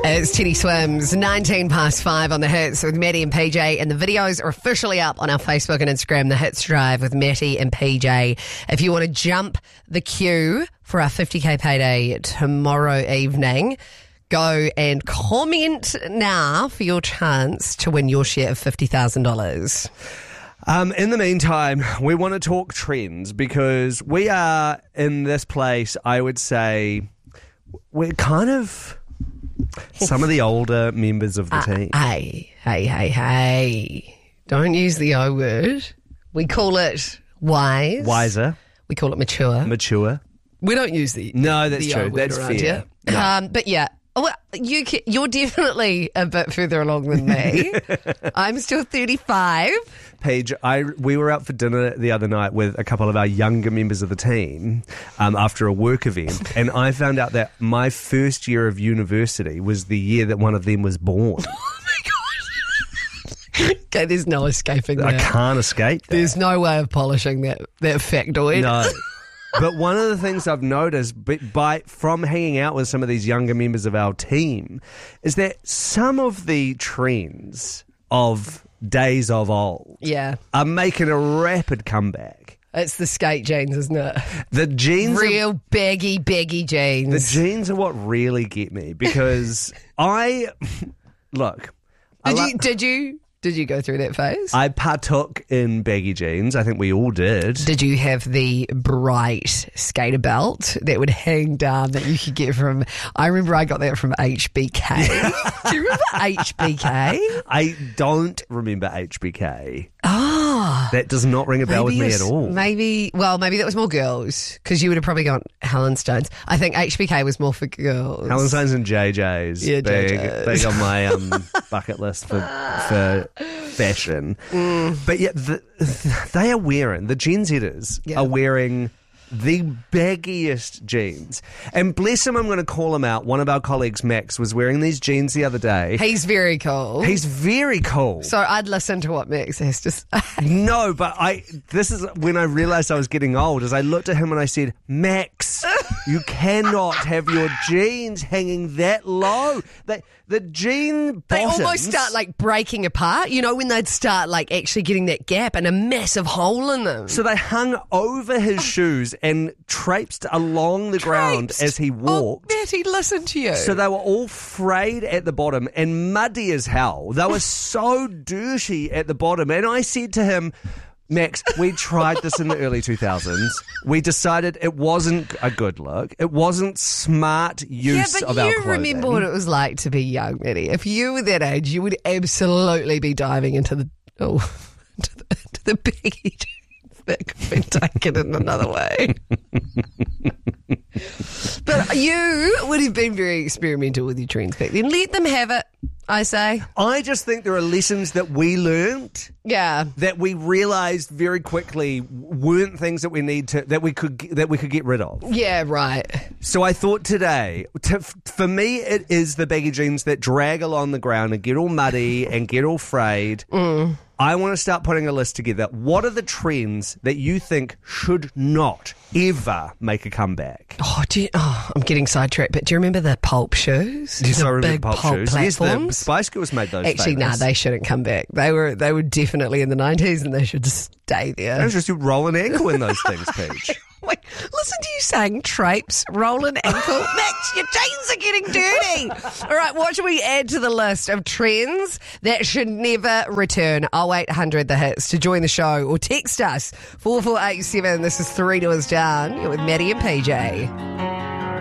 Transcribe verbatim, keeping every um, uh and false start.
It's Teddy Swims, nineteen past five on the Hits with Matty and P J, and the videos are officially up on our Facebook and Instagram, the Hits Drive with Matty and P J. If you want to jump the queue for our fifty K payday tomorrow evening, go and comment now for your chance to win your share of fifty thousand dollars. Um, in the meantime, we want to talk trends because we are in this place, I would say, we're kind of some of the older members of the uh, team. Hey, hey, hey, hey. Don't use the O word. We call it wise. Wiser. We call it mature. Mature. We don't use the No, that's the true. O word That's around fair. here. No. Um, but yeah. Well, you, ca- you're definitely a bit further along than me. I'm still thirty-five. Paige, I, we were out for dinner the other night with a couple of our younger members of the team um, after a work event, and I found out that my first year of university was the year that one of them was born. Oh my God. Okay, there's no escaping that. I can't escape that. There's no way of polishing that, that factoid. No. But one of the things I've noticed by from hanging out with some of these younger members of our team is that some of the trends of days of old Yeah. are making a rapid comeback. It's the skate jeans, isn't it? The jeans are, Real baggy, baggy jeans. the jeans are what really get me because I look. I Did lo- you? Did you? Did you go through that phase? I partook in baggy jeans. I think we all did. Did you have the bright skater belt that would hang down that you could get from? I remember I got that from H B K. Do you remember H B K? I don't remember H B K. Oh, That does not ring a bell with me it's- at all. Maybe, well, maybe that was more girls because you would have probably gone Helen Stones. I think H B K was more for girls. Helen Stones and J J's. Yeah, big, J J's. big on my um, bucket list for for fashion. Mm. But yeah, the, they are wearing, the Gen Zers Yeah. are wearing the baggiest jeans. And bless him, I'm going to call him out. One of our colleagues, Max, was wearing these jeans the other day. He's very cool. He's very cool. so I'd listen to what Max has to say. No, but I. This is when I realised I was getting old. As I looked at him and I said, "Max, you cannot have your jeans hanging that low. They, the jean They bottoms, almost start like breaking apart, you know, when they'd start like actually getting that gap and a massive hole in them. So they hung over his shoes and traipsed along the ground Traipsed. as he walked. Oh, Matty, listen to you. So they were all frayed at the bottom and muddy as hell. They were so dirty at the bottom. And I said to him, Max, we tried this in the early two thousands. We decided it wasn't a good look. It wasn't smart yeah, use but of our you clothing. remember what it was like to be young, Matty. If you were that age, you would absolutely be diving into the oh, into the, into the baggy jeans that could be taken in another way. But you would have been very experimental with your trends back then. Let them have it, I say. I just think there are lessons that we learned Yeah. that we realised very quickly weren't things that we need to that we could that we could get rid of. Yeah, right. So I thought today, to, for me, it is the baggy jeans that drag along the ground and get all muddy and get all frayed. Mm. I want to start putting a list together. What are the trends that you think should not ever make a comeback? Oh, do you, oh, I'm getting sidetracked, but do you remember the pulp shoes? Yes, the I remember big pulp shoes. Yes, the platforms? Spice Girls made those. Actually, famous. nah, they shouldn't come back. They were they were definitely in the nineties, and they should stay there. It was just you roll an ankle in those things, Peach. Wait, listen to you saying traipse, roll an ankle. Max, your jeans are getting dirty. All right, what should we add to the list of trends that should never return? oh eight hundred the hits to join the show or text us four four eight seven. This is Three Doors Down. You're with Matty and P J.